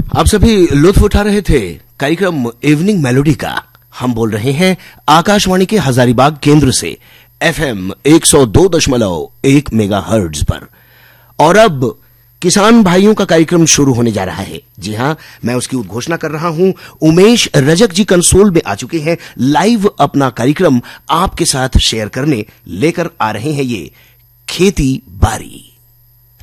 आप सभी लुत्फ उठा रहे थे कार्यक्रम इवनिंग मेलोडी का। हम बोल रहे हैं आकाशवाणी के हजारीबाग केंद्र से FM 102.1 मेगाहर्ट्ज पर। और अब किसान भाइयों का कार्यक्रम शुरू होने जा रहा है। जी हां, मैं उसकी उद्घोषणा कर रहा हूं। उमेश रजक जी कंसोल में आ चुके हैं, लाइव अपना कार्यक्रम आपके साथ शेयर करने लेकर आ रहे हैं। ये खेती बारी।